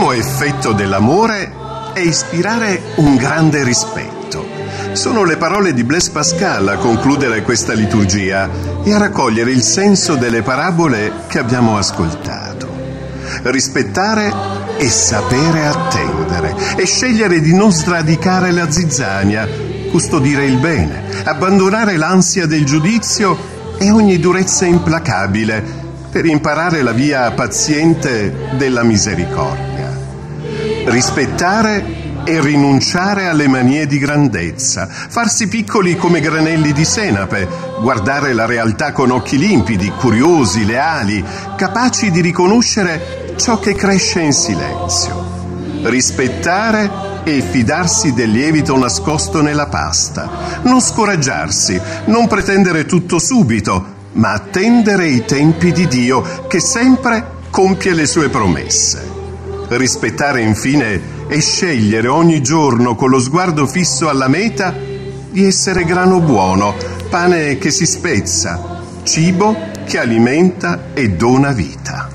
primo effetto dell'amore è ispirare un grande rispetto. Sono le parole di Blaise Pascal a concludere questa liturgia e a raccogliere il senso delle parabole che abbiamo ascoltato. Rispettare e sapere attendere, e scegliere di non sradicare la zizzania, custodire il bene, abbandonare l'ansia del giudizio e ogni durezza implacabile per imparare la via paziente della misericordia. Rispettare e rinunciare alle manie di grandezza, farsi piccoli come granelli di senape, guardare la realtà con occhi limpidi, curiosi, leali, capaci di riconoscere ciò che cresce in silenzio. Rispettare e fidarsi del lievito nascosto nella pasta, non scoraggiarsi, non pretendere tutto subito, ma attendere i tempi di Dio che sempre compie le sue promesse. Rispettare infine e scegliere ogni giorno con lo sguardo fisso alla meta di essere grano buono, pane che si spezza, cibo che alimenta e dona vita.